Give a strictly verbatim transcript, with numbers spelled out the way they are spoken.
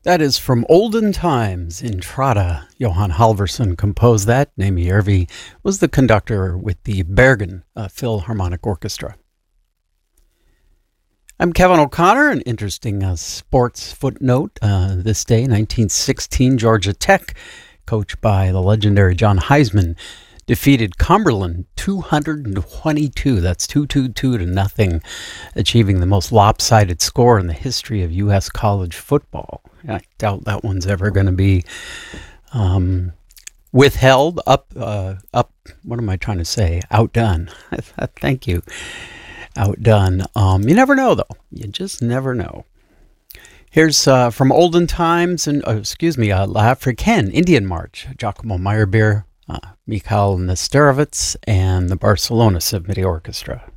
That is from Olden Times, Intrada. Johan Halvorson composed that. Nami Järvi was the conductor with the Bergen uh, Philharmonic Orchestra. I'm Kevin O'Connor. An interesting uh, sports footnote. Uh, this day, nineteen sixteen, Georgia Tech, coached by the legendary John Heisman, defeated Cumberland two hundred twenty-two, that's two hundred twenty-two to nothing, achieving the most lopsided score in the history of U S college football. I doubt that one's ever going to be um, withheld, up, uh, up, what am I trying to say, outdone. Thank you, outdone. Um, you never know, though. You just never know. Here's uh, from Olden Times, and uh, excuse me, uh, L'Africaine, Indian March, Giacomo Meyerbeer, Uh, Mikhail Nesterovitz, and the Barcelona Symphony Orchestra.